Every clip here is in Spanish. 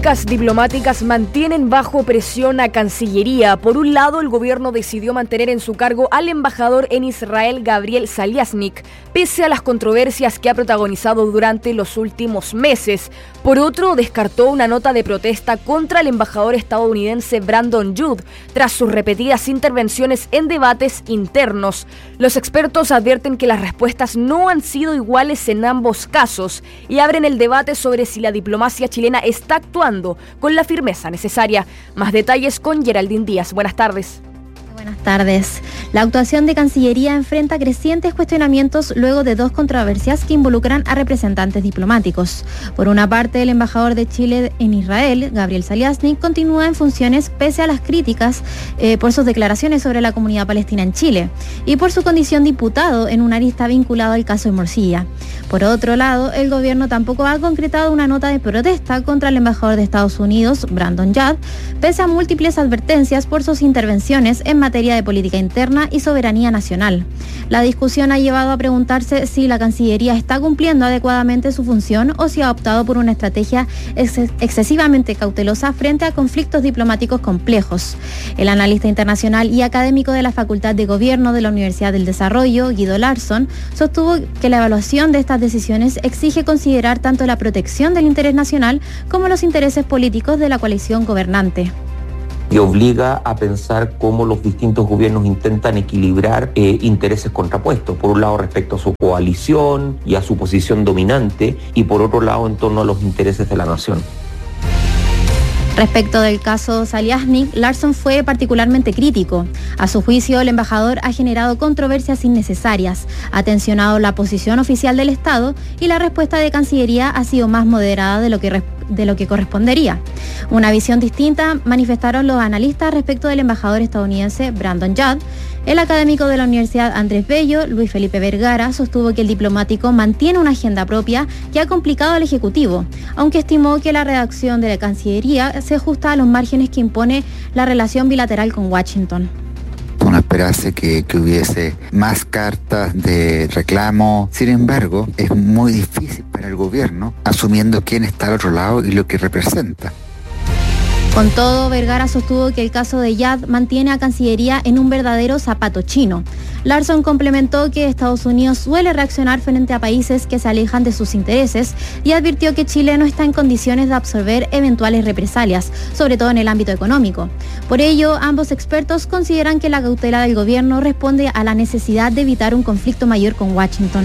críticas diplomáticas mantienen bajo presión a Cancillería. Por un lado, el gobierno decidió mantener en su cargo al embajador en Israel, Gabriel Saliasnik, pese a las controversias que ha protagonizado durante los últimos meses. Por otro, descartó una nota de protesta contra el embajador estadounidense Brandon Judd, tras sus repetidas intervenciones en debates internos. Los expertos advierten que las respuestas no han sido iguales en ambos casos y abren el debate sobre si la diplomacia chilena está actuando con la firmeza necesaria. Más detalles con Geraldine Díaz. Buenas tardes. Buenas tardes. La actuación de Cancillería enfrenta crecientes cuestionamientos luego de dos controversias que involucran a representantes diplomáticos. Por una parte, el embajador de Chile en Israel, Gabriel Saliasnik, continúa en funciones pese a las críticas por sus declaraciones sobre la comunidad palestina en Chile y por su condición de imputado en una arista vinculado al caso de Morcilla. Por otro lado, el gobierno tampoco ha concretado una nota de protesta contra el embajador de Estados Unidos, Brandon Judd, pese a múltiples advertencias por sus intervenciones en materia de política interna y soberanía nacional. La discusión ha llevado a preguntarse si la Cancillería está cumpliendo adecuadamente su función o si ha optado por una estrategia excesivamente cautelosa frente a conflictos diplomáticos complejos. El analista internacional y académico de la Facultad de Gobierno de la Universidad del Desarrollo, Guido Larsson, sostuvo que la evaluación de estas decisiones exige considerar tanto la protección del interés nacional como los intereses políticos de la coalición gobernante. Y obliga a pensar cómo los distintos gobiernos intentan equilibrar intereses contrapuestos. Por un lado respecto a su coalición y a su posición dominante, y por otro lado en torno a los intereses de la nación. Respecto del caso Saliasnik, Larsson fue particularmente crítico. A su juicio, el embajador ha generado controversias innecesarias, ha tensionado la posición oficial del Estado y la respuesta de Cancillería ha sido más moderada de lo que correspondería. Una visión distinta manifestaron los analistas respecto del embajador estadounidense Brandon Judd. El académico de la Universidad Andrés Bello, Luis Felipe Vergara, sostuvo que el diplomático mantiene una agenda propia que ha complicado al Ejecutivo, aunque estimó que la redacción de la Cancillería se ajusta a los márgenes que impone la relación bilateral con Washington. Uno esperase que hubiese más cartas de reclamo. Sin embargo, es muy difícil para el gobierno, asumiendo quién está al otro lado y lo que representa. Con todo, Vergara sostuvo que el caso de Judd mantiene a Cancillería en un verdadero zapato chino. Larsson complementó que Estados Unidos suele reaccionar frente a países que se alejan de sus intereses y advirtió que Chile no está en condiciones de absorber eventuales represalias, sobre todo en el ámbito económico. Por ello, ambos expertos consideran que la cautela del gobierno responde a la necesidad de evitar un conflicto mayor con Washington.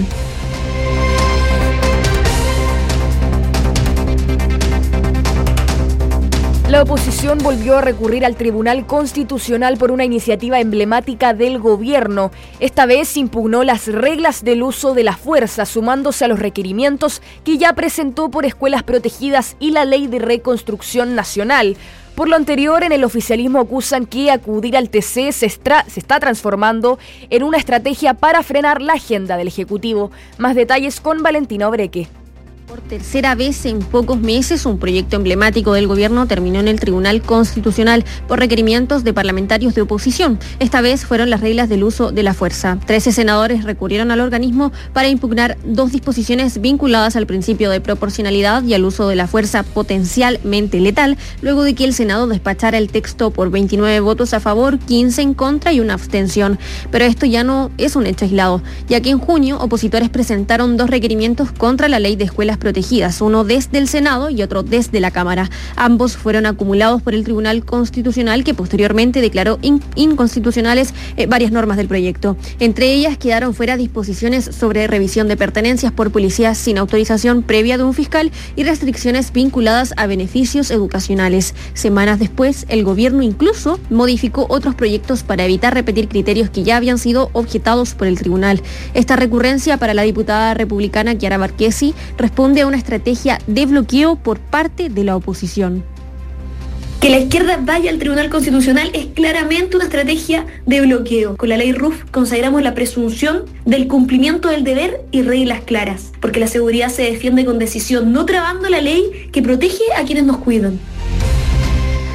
La oposición volvió a recurrir al Tribunal Constitucional por una iniciativa emblemática del gobierno. Esta vez impugnó las reglas del uso de la fuerza, sumándose a los requerimientos que ya presentó por escuelas protegidas y la Ley de Reconstrucción Nacional. Por lo anterior, en el oficialismo acusan que acudir al TC se está transformando en una estrategia para frenar la agenda del Ejecutivo. Más detalles con Valentina Obreque. Por tercera vez en pocos meses, un proyecto emblemático del gobierno terminó en el Tribunal Constitucional por requerimientos de parlamentarios de oposición. Esta vez fueron las reglas del uso de la fuerza. 13 senadores recurrieron al organismo para impugnar dos disposiciones vinculadas al principio de proporcionalidad y al uso de la fuerza potencialmente letal, luego de que el Senado despachara el texto por 29 votos a favor, 15 en contra y una abstención. Pero esto ya no es un hecho aislado, ya que en junio opositores presentaron dos requerimientos contra la ley de escuelas protegidas, uno desde el Senado y otro desde la Cámara. Ambos fueron acumulados por el Tribunal Constitucional, que posteriormente declaró inconstitucionales varias normas del proyecto. Entre ellas quedaron fuera disposiciones sobre revisión de pertenencias por policías sin autorización previa de un fiscal y restricciones vinculadas a beneficios educacionales. Semanas después, el gobierno incluso modificó otros proyectos para evitar repetir criterios que ya habían sido objetados por el tribunal. Esta recurrencia para la diputada republicana Chiara Marchesi responde a una estrategia de bloqueo por parte de la oposición. Que la izquierda vaya al Tribunal Constitucional es claramente una estrategia de bloqueo. Con la ley RUF consagramos la presunción del cumplimiento del deber y reglas claras, porque la seguridad se defiende con decisión, no trabando la ley que protege a quienes nos cuidan.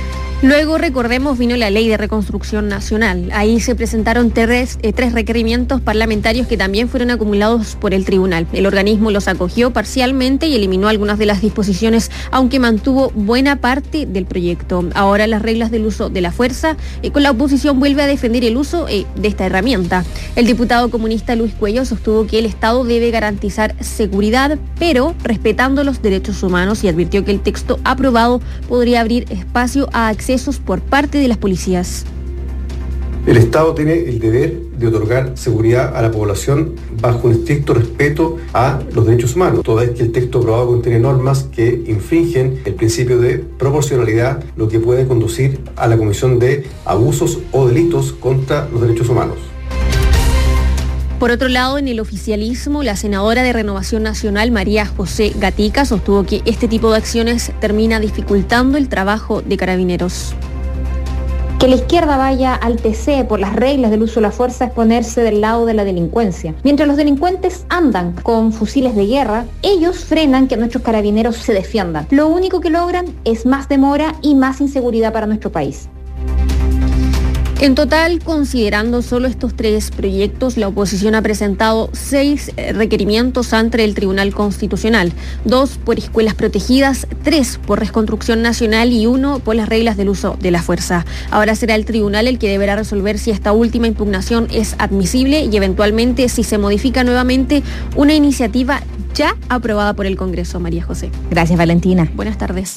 Luego, recordemos, vino la Ley de Reconstrucción Nacional. Ahí se presentaron tres requerimientos parlamentarios que también fueron acumulados por el tribunal. El organismo los acogió parcialmente y eliminó algunas de las disposiciones, aunque mantuvo buena parte del proyecto. Ahora las reglas del uso de la fuerza, con la oposición vuelve a defender el uso de esta herramienta. El diputado comunista Luis Cuello sostuvo que el Estado debe garantizar seguridad, pero respetando los derechos humanos, y advirtió que el texto aprobado podría abrir espacio a accesos por parte de las policías. El Estado tiene el deber de otorgar seguridad a la población bajo un estricto respeto a los derechos humanos, toda vez que el texto aprobado contiene normas que infringen el principio de proporcionalidad, lo que puede conducir a la comisión de abusos o delitos contra los derechos humanos. Por otro lado, en el oficialismo, la senadora de Renovación Nacional, María José Gatica, sostuvo que este tipo de acciones termina dificultando el trabajo de Carabineros. Que la izquierda vaya al TC por las reglas del uso de la fuerza es ponerse del lado de la delincuencia. Mientras los delincuentes andan con fusiles de guerra, ellos frenan que nuestros carabineros se defiendan. Lo único que logran es más demora y más inseguridad para nuestro país. En total, considerando solo estos 3 proyectos, la oposición ha presentado 6 requerimientos ante el Tribunal Constitucional, 2 por escuelas protegidas, 3 por reconstrucción nacional y 1 por las reglas del uso de la fuerza. Ahora será el tribunal el que deberá resolver si esta última impugnación es admisible y eventualmente si se modifica nuevamente una iniciativa ya aprobada por el Congreso. María José. Gracias, Valentina. Buenas tardes.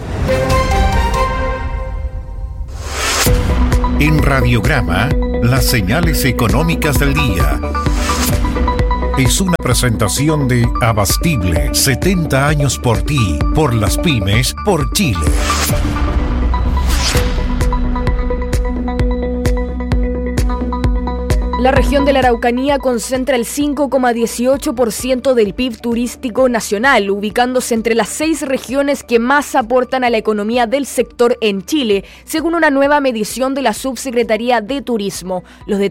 En Radiograma, las señales económicas del día. Es una presentación de Abastible, 70 años por ti, por las pymes, por Chile. La región de la Araucanía concentra el 5,18% del PIB turístico nacional, ubicándose entre las 6 regiones que más aportan a la economía del sector en Chile, según una nueva medición de la Subsecretaría de Turismo. Los